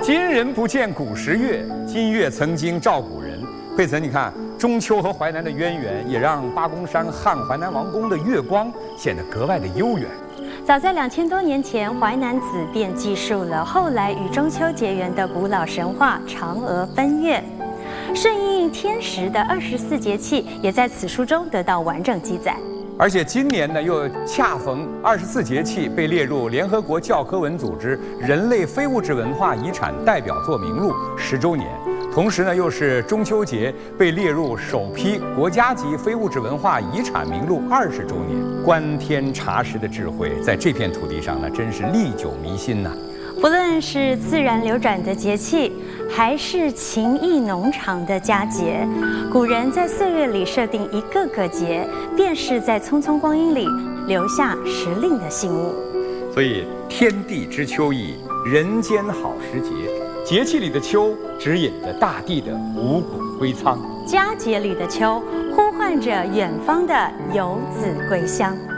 今人不见古时月，今月曾经照古人。惠岑，你看中秋和淮南的渊源，也让八公山汉淮南王宫的月光显得格外的悠远。 早在2000多年前，淮南子便记述了后来与中秋结缘的古老神话嫦娥奔月。顺应天时的24节气，也在此书中得到完整记载。 而且今年呢，又恰逢24节气被列入联合国教科文组织人类非物质文化遗产代表作名录10周年，同时呢，又是中秋节被列入首批国家级非物质文化遗产名录20周年。观天察时的智慧，在这片土地上呢，真是历久弥新呐。 不论是自然流转的节气，还是情意浓长的佳节，古人在岁月里设定一个个节，便是在匆匆光阴里留下时令的信物。 所以天地之秋意，人间好时节。节气里的秋，指引着大地的五谷归仓； 佳节里的秋，呼唤着远方的游子归乡。